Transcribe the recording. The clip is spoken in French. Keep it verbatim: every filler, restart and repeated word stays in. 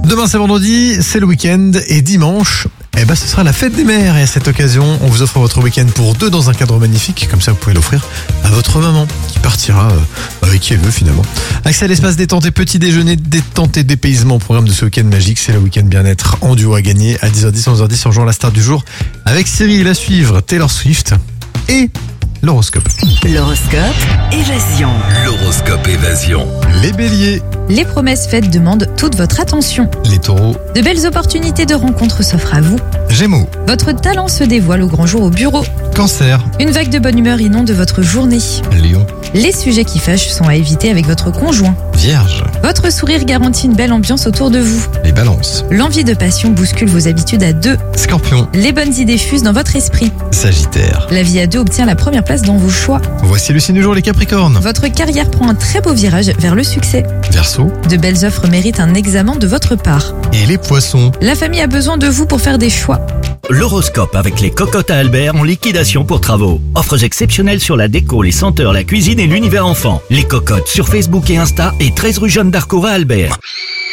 Demain c'est vendredi, c'est le week-end et dimanche, eh ben, ce sera la fête des mères. Et à cette occasion, on vous offre votre week-end pour deux dans un cadre magnifique. Comme ça, vous pouvez l'offrir à votre maman qui partira euh, avec qui elle veut finalement. Accès à l'espace détente et petit déjeuner, détente et dépaysement. Programme de ce week-end magique, c'est le week-end bien-être en duo à gagner à dix heures dix, onze heures dix en jouant la star du jour avec Cyril à suivre, Taylor Swift et l'horoscope. L'horoscope Évasion. L'horoscope Évasion. Les béliers, Les promesses faites demandent toute votre attention. les taureaux, De belles opportunités de rencontres s'offrent à vous. gémeaux, Votre talent se dévoile au grand jour au bureau. cancer, Une vague de bonne humeur inonde votre journée. lion, Les sujets qui fâchent sont à éviter avec votre conjoint. vierge, Votre sourire garantit une belle ambiance autour de vous. les balances, L'envie de passion bouscule vos habitudes à deux. scorpion, Les bonnes idées fusent dans votre esprit. sagittaire. La vie à deux obtient la première place dans vos choix. Voici le signe du jour, les capricornes. Votre carrière prend un très beau virage vers le succès. Verseau De belles offres méritent un examen de votre part. et les poissons. La famille a besoin de vous pour faire des choix. L'horoscope avec les cocottes à Albert en liquidation pour travaux. Offres exceptionnelles sur la déco, les senteurs, la cuisine et l'univers enfant. Les cocottes sur Facebook et Insta et treize rue Jeanne d'Arc à Albert.